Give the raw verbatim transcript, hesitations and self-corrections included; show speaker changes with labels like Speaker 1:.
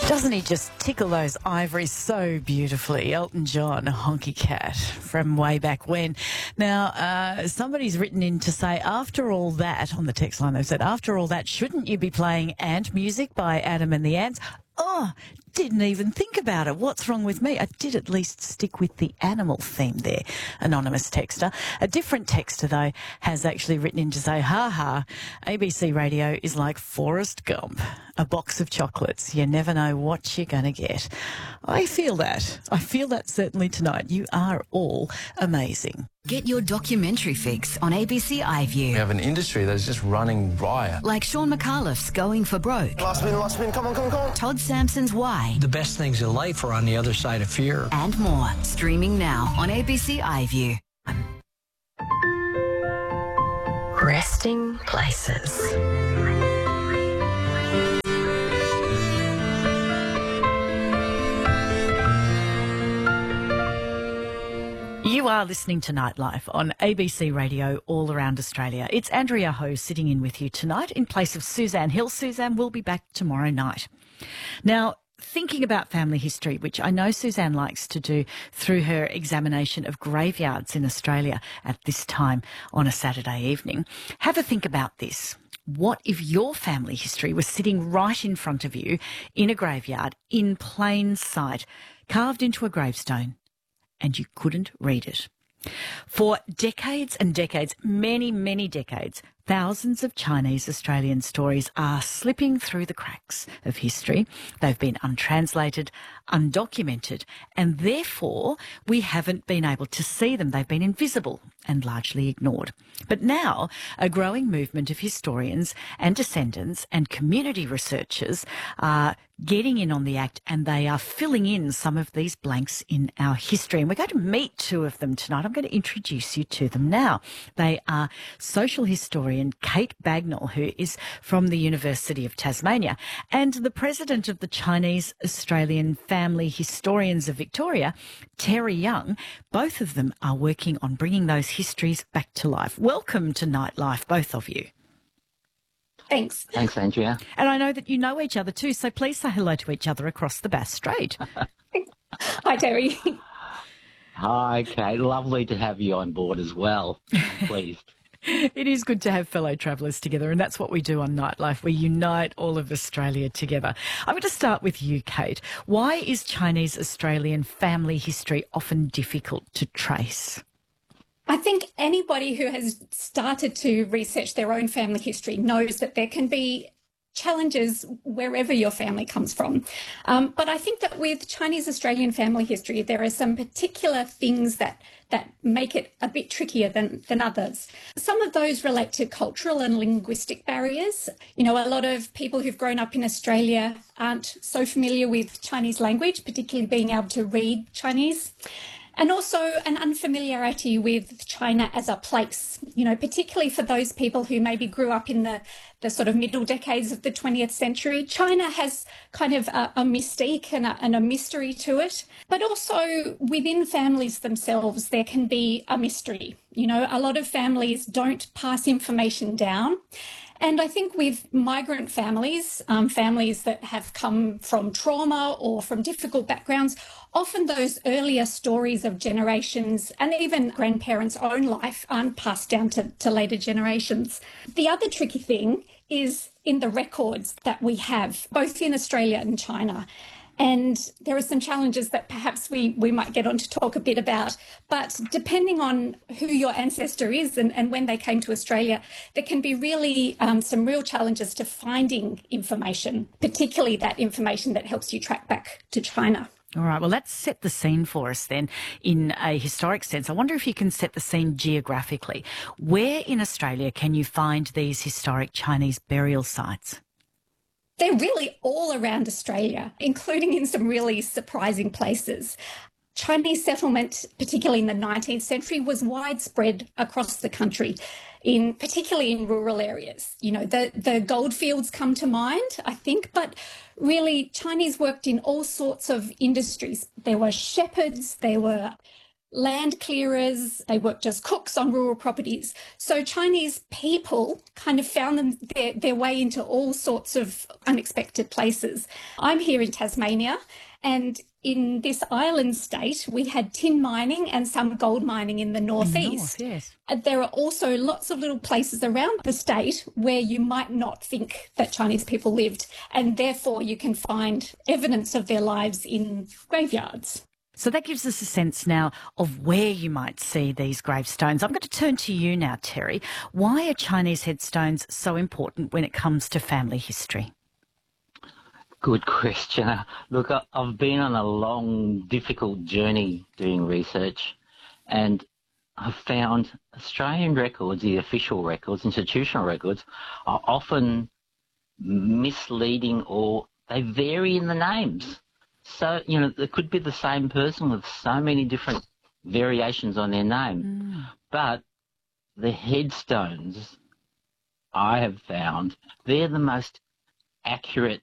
Speaker 1: Doesn't he just tickle those ivories so beautifully? Elton John, Honky Cat, from way back when. Now, uh, somebody's written in to say, after all that, on the text line, they've said, after all that, shouldn't you be playing Ant Music by Adam and the Ants? Oh, didn't even think about it. What's wrong with me? I did at least stick with the animal theme there, anonymous texter. A different texter, though, has actually written in to say, ha ha, A B C Radio is like Forrest Gump, a box of chocolates. You never know what you're going to get. I feel that. I feel that certainly tonight. You are all amazing.
Speaker 2: Get your documentary fix on A B C iView.
Speaker 3: We have an industry that's just running riot.
Speaker 2: Like Sean McAuliffe's Going for Broke.
Speaker 4: Last spin, last spin, come on, come on, come on.
Speaker 2: Todd Sampson's Why.
Speaker 5: The best things in life are on the other side of fear.
Speaker 2: And more. Streaming now on A B C iView.
Speaker 6: Resting places.
Speaker 1: You are listening to Nightlife on A B C Radio all around Australia. It's Andrea Ho sitting in with you tonight in place of Suzanne Hill. Suzanne will be back tomorrow night. Now, thinking about family history, which I know Suzanne likes to do through her examination of graveyards in Australia at this time on a Saturday evening, have a think about this. What if your family history was sitting right in front of you in a graveyard in plain sight, carved into a gravestone, and you couldn't read it? For decades and decades, many, many decades, thousands of Chinese Australian stories are slipping through the cracks of history. They've been untranslated, undocumented, and therefore we haven't been able to see them. They've been invisible and largely ignored. But now a growing movement of historians and descendants and community researchers are getting in on the act, and they are filling in some of these blanks in our history. And we're going to meet two of them tonight. I'm going to introduce you to them now. They are social historian Kate Bagnall, who is from the University of Tasmania, and the president of the Chinese Australian Family Historians of Victoria, Terry Young. Both of them are working on bringing those histories back to life. Welcome to Nightlife, both of you.
Speaker 7: Thanks.
Speaker 8: Thanks, Andrea.
Speaker 1: And I know that you know each other too, so please say hello to each other across the Bass Strait.
Speaker 7: Hi, Terry.
Speaker 8: Hi, Kate. Lovely to have you on board as well. Pleased.
Speaker 1: It is good to have fellow travellers together, and that's what we do on Nightlife. We unite all of Australia together. I'm going to start with you, Kate. Why is Chinese Australian family history often difficult to trace?
Speaker 7: I think anybody who has started to research their own family history knows that there can be challenges wherever your family comes from. Um, but I think that with Chinese Australian family history, there are some particular things that that make it a bit trickier than, than others. Some of those relate to cultural and linguistic barriers. You know, a lot of people who've grown up in Australia aren't so familiar with Chinese language, particularly being able to read Chinese. And also an unfamiliarity with China as a place, you know, particularly for those people who maybe grew up in the, the sort of middle decades of the twentieth century. China has kind of a, a mystique and a, and a mystery to it. But also within families themselves, there can be a mystery. You know, a lot of families don't pass information down. And I think with migrant families, um, families that have come from trauma or from difficult backgrounds, often those earlier stories of generations and even grandparents' own life aren't passed down to, to later generations. The other tricky thing is in the records that we have, both in Australia and China. And there are some challenges that perhaps we, we might get on to talk a bit about. But depending on who your ancestor is and, and when they came to Australia, there can be really um, some real challenges to finding information, particularly that information that helps you track back to China.
Speaker 1: All right, well, let's set the scene for us then in a historic sense. I wonder if you can set the scene geographically. Where in Australia can you find these historic Chinese burial sites?
Speaker 7: They're really all around Australia, including in some really surprising places. Chinese settlement, particularly in the nineteenth century, was widespread across the country, in particularly in rural areas. You know, the, the goldfields come to mind, I think, but really Chinese worked in all sorts of industries. There were shepherds, there were land clearers, they worked as cooks on rural properties. So Chinese people kind of found them their, their way into all sorts of unexpected places. I'm here in Tasmania, and in this island state, we had tin mining and some gold mining in the northeast.
Speaker 1: North, yes.
Speaker 7: And there are also lots of little places around the state where you might not think that Chinese people lived, and therefore you can find evidence of their lives in graveyards.
Speaker 1: So that gives us a sense now of where you might see these gravestones. I'm going to turn to you now, Terry. Why are Chinese headstones so important when it comes to family history?
Speaker 8: Good question. Look, I- I've been on a long, difficult journey doing research, and I've found Australian records, the official records, institutional records, are often misleading, or they vary in the names. So, you know, it could be the same person with so many different variations on their name.
Speaker 1: Mm.
Speaker 8: But the headstones I have found, they're the most accurate